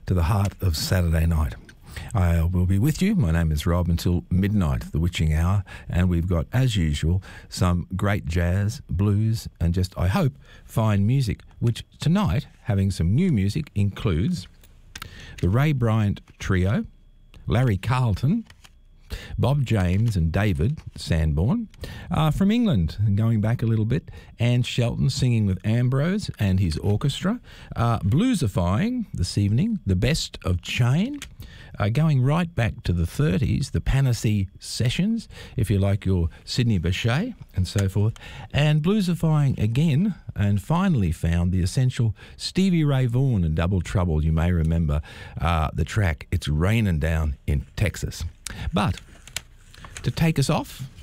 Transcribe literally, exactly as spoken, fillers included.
to the heart of Saturday night. I will be with you. My name is Rob until midnight, the witching hour, and we've got, as usual, some great jazz, blues, and just, I hope, fine music, which tonight, having some new music, includes the Ray Bryant Trio, Larry Carlton, Bob James and David Sanborn, uh, from England, going back a little bit, Anne Shelton singing with Ambrose and his orchestra, uh, bluesifying this evening, the best of Chain, uh, going right back to the thirties, the Panacea Sessions, if you like your Sidney Bechet and so forth, and bluesifying again, and finally found the essential Stevie Ray Vaughan and Double Trouble. You may remember uh, the track, It's Raining Down in Texas. But to take us off,